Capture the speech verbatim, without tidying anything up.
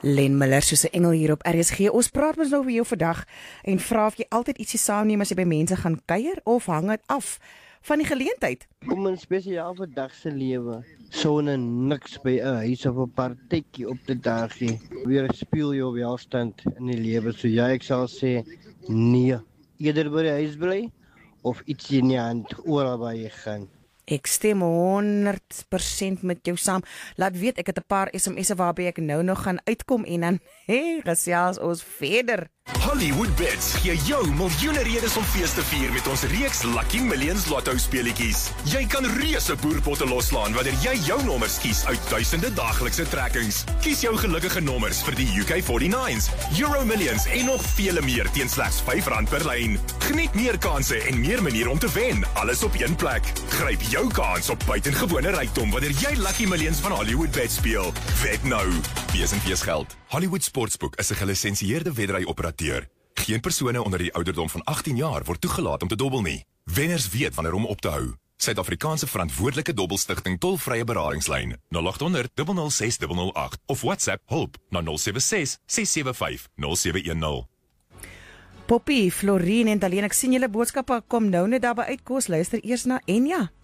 Len Miller, soos 'n engel hier op R S G. Ons praat mos nou vir jou vandag en vra of jy altyd ietsie saamneem as jy by mense gaan kuier of hang dit af van die geleentheid? Om 'n spesiaal vandag se lewe, sonder niks by 'n huis of 'n partytjie op te daag nie. Weer speel jou welstand in die lewe. So ja, ek sal sê nee. Eerder by die huis bly of iets in die hand oral waar jy gaan. Ek stem honderd persent met jou saam. Laat weet, ek het 'n paar S M S'e waarby ek nou nog gaan uitkom en dan hey, gesels ons verder. Hollywood Bets gee jou miljoene redes om fees te vier met ons reeks Lucky Millions Lotto speletjies. Jy kan reuse boerpotte loslaan wanneer jy jou nommers kies uit duisende daaglikse trekkings. Kies jou gelukkige nommers vir die U K forty-nines, Euro Millions en nog vele meer teen slegs vyf rand per lyn. Geniet meer kansse en meer maniere om te wen, alles op een plek. Gryp jou kans op buitengewone rykdom wanneer jy Lucky Millions van Hollywood Bets speel. Wet nou. Wees en wees geld. Hollywood Sportsbook is 'n gelisensieerde weddery-operateur. Geen persone onder die ouderdom van agttien jaar word toegelaat om te dobbel nie. Wenners weet wanneer om op te hou. Suid-Afrikaanse verantwoordelike dobbelstigting tolvrye beradingslyn nul agt honderd, nul nul ses, nul nul agt of WhatsApp hulp na nul sewe ses, ses sewe vyf, nul sewe een nul. Poppy, Florien en Daleen, ek sien julle boodskappe kom nou net daarby uitkos. Luister eers na Enya.